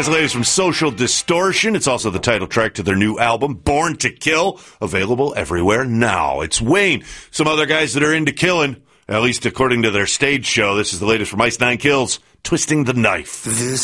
That's the latest from Social Distortion. It's also the title track to their new album, Born to Kill, available everywhere now. It's Wayne. Some other guys that are into killing, at least according to their stage show. This is the latest from Ice Nine Kills, Twisting the Knife.